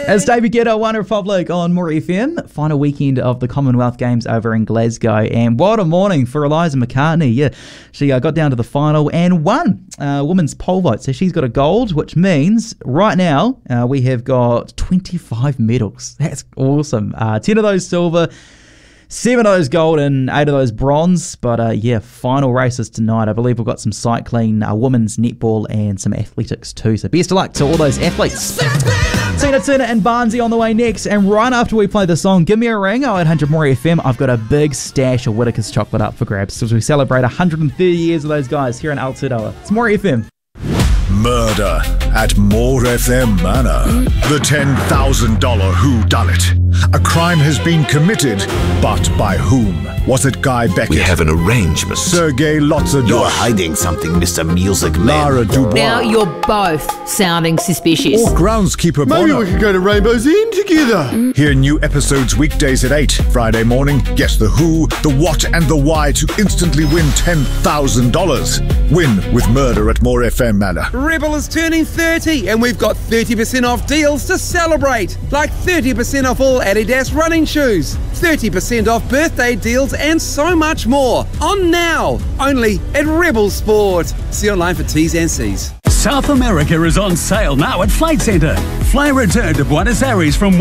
It's David Guetta, One Republic on More FM. Final weekend of the Commonwealth Games over in Glasgow. And what a morning for Eliza McCartney. Yeah, she got down to the final and won women's pole vault. So she's got a gold, which means right now we have got 25 medals. That's awesome. 10 of those silver, 7 of those gold and 8 of those bronze. But final races tonight. I believe we've got some cycling, women's netball and some athletics too. So best of luck to all those athletes. Tina Turner and Barnsey on the way next. And right after we play the song, give me a ring, 0800 More FM. I've got a big stash of Whittaker's chocolate up for grabs as we celebrate 130 years of those guys here in Aotearoa. It's More FM. Murder at More FM Manor. The $10,000 whodunit. A crime has been committed, but by whom? Was it Guy Beckett? We have an arrangement. Sergei Lotzadosh? You're hiding something, Mr. Music Man. Lara Dubois? Now you're both sounding suspicious. Or groundskeeper Maybe Bono? we could go to Rainbow's End together. Hear new episodes weekdays at 8. Friday morning, guess the who, the what and the why to instantly win $10,000. Win with Murder at More FM Manor. Rebel is turning 30 and we've got 30% off deals to celebrate. Like 30% off all Adidas running shoes, 30% off birthday deals and so much more. On now, only at Rebel Sport. See online for T's and C's. South America is on sale now at Flight Centre. Fly return to Buenos Aires from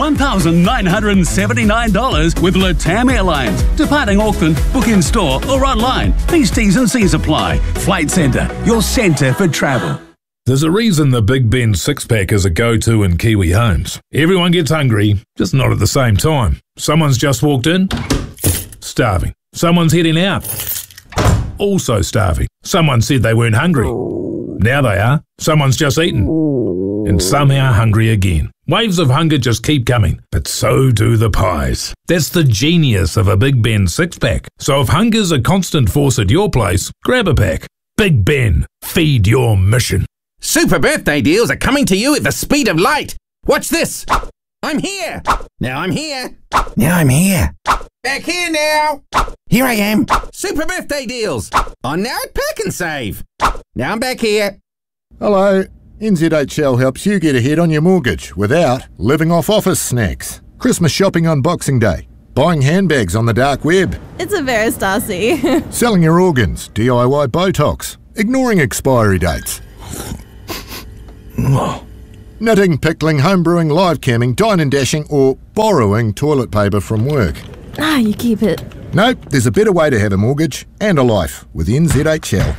$1,979 with LATAM Airlines. Departing Auckland, book in store or online. These T's and C's apply. Flight Centre, your centre for travel. There's a reason the Big Ben six-pack is a go-to in Kiwi homes. Everyone gets hungry, just not at the same time. Someone's just walked in, starving. Someone's heading out, also starving. Someone said they weren't hungry. Now they are. Someone's just eaten, and somehow hungry again. Waves of hunger just keep coming, but so do the pies. That's the genius of a Big Ben six-pack. So if hunger's a constant force at your place, grab a pack. Big Ben, feed your mission. Super birthday deals are coming to you at the speed of light. Watch this. I'm here. Now I'm here. Now I'm here. Back here now. Here I am. Super birthday deals. On now at Pack and Save. Now I'm back here. Hello. NZHL helps you get ahead on your mortgage without living off office snacks. Christmas shopping on Boxing Day. Buying handbags on the dark web. It's a Veris Darcy. Selling your organs. DIY Botox. Ignoring expiry dates. Knitting, pickling, homebrewing, live camming, dine and dashing, or borrowing toilet paper from work. You keep it. Nope, there's a better way to have a mortgage and a life with NZHL.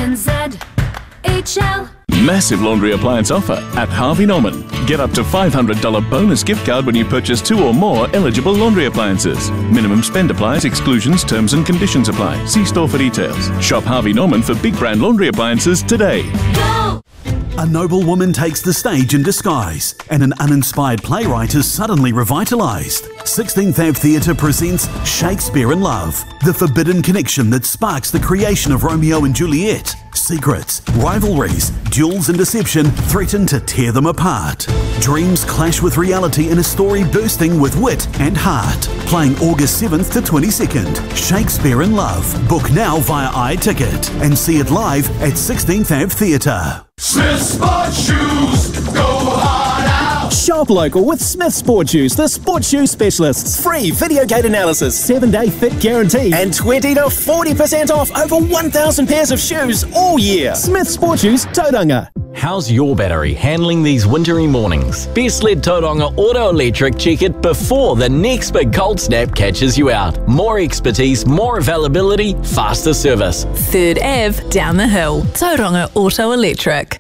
NZHL. Massive laundry appliance offer at Harvey Norman. Get up to $500 bonus gift card when you purchase 2 or more eligible laundry appliances. Minimum spend applies, exclusions, terms and conditions apply. See store for details. Shop Harvey Norman for big brand laundry appliances today. Go! A noble woman takes the stage in disguise, and an uninspired playwright is suddenly revitalised. 16th Ave Theatre presents Shakespeare in Love, the forbidden connection that sparks the creation of Romeo and Juliet. Secrets, rivalries, duels and deception threaten to tear them apart. Dreams clash with reality in a story bursting with wit and heart. Playing August 7th to 22nd, Shakespeare in Love. Book now via iTicket and see it live at 16th Ave Theatre. Smith Sport Shoes, go hard out. Shop local with Smith Sport Shoes, the sport shoe specialists. Free video gate analysis, 7-day fit guarantee, and 20 to 40% off over 1,000 pairs of shoes all year. Smith Sport Shoes, Tauranga. How's your battery handling these wintry mornings? Best let Tauranga Auto Electric check it before the next big cold snap catches you out. More expertise, more availability, faster service. 3rd Ave, down the hill. Tauranga Auto Electric.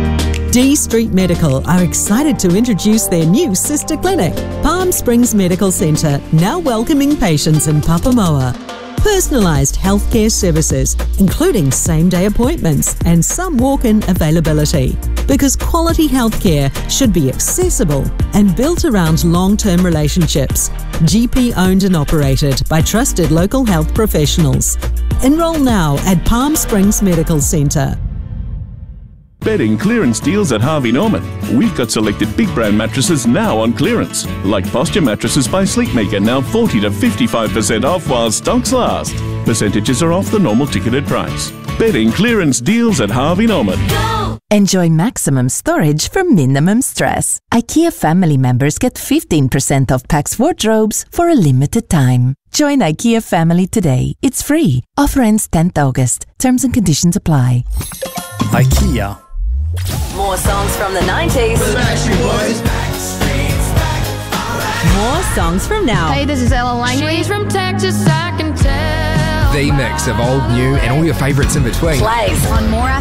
D Street Medical are excited to introduce their new sister clinic, Palm Springs Medical Centre, now welcoming patients in Papamoa. Personalised healthcare services, including same-day appointments and some walk-in availability. Because quality healthcare should be accessible and built around long-term relationships. GP owned and operated by trusted local health professionals. Enroll now at Palm Springs Medical Centre. Bedding clearance deals at Harvey Norman. We've got selected big brand mattresses now on clearance. Like Posture Mattresses by Sleepmaker, now 40 to 55% off while stocks last. Percentages are off the normal ticketed price. Bedding clearance deals at Harvey Norman. Go! Enjoy maximum storage for minimum stress. IKEA family members get 15% off Pax wardrobes for a limited time. Join IKEA family today. It's free. Offer ends 10th August. Terms and conditions apply. IKEA. More songs from the 90s. More songs from now. Hey, this is Ella Langley. She's from Texas, I can tell. The mix of old, new, and all your favourites in between. Plays on More